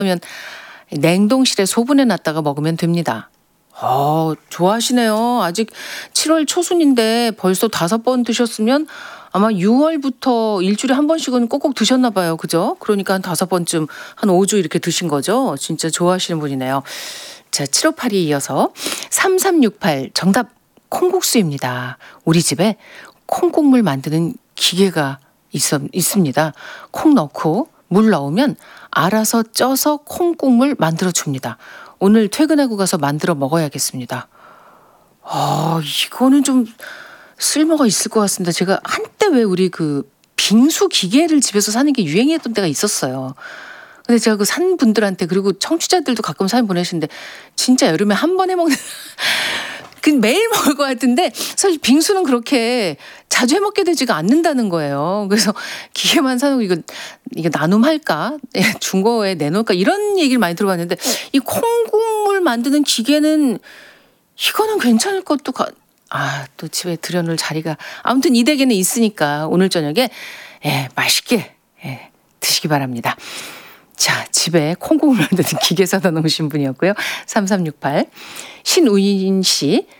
그러면 냉동실에 소분해 놨다가 먹으면 됩니다. 좋아하시네요. 아직 7월 초순인데 벌써 5번 드셨으면 아마 6월부터 일주일에 한 번씩은 꼭꼭 드셨나 봐요. 그죠? 그러니까 한 5번쯤 한 5주 이렇게 드신 거죠. 진짜 좋아하시는 분이네요. 자, 7582 이어서 3368 정답 콩국수입니다. 우리 집에 콩국물 만드는 기계가 있습니다. 콩 넣고 물 넣으면 알아서 쪄서 콩국물 만들어 줍니다. 오늘 퇴근하고 가서 만들어 먹어야겠습니다. 이거는 좀 쓸모가 있을 것 같습니다. 제가 한때 왜 우리 그 빙수 기계를 집에서 사는 게 유행했던 때가 있었어요. 근데 제가 그 산 분들한테 그리고 청취자들도 가끔 사연 보내시는데 진짜 여름에 한 번에 먹는 그 매일 먹을 것 같은데 사실 빙수는 그렇게 자주 해 먹게 되지가 않는다는 거예요. 그래서 기계만 사놓고 이거 나눔할까? 중고에 내놓을까? 이런 얘기를 많이 들어봤는데 이 콩국물 만드는 기계는 이거는 괜찮을 것도 또 집에 들여놓을 자리가 아무튼 이 댁에는 있으니까 오늘 저녁에 맛있게 드시기 바랍니다. 자, 집에 콩국물 만드는 기계 사다 놓으신 분이었고요. 3368 신우인 씨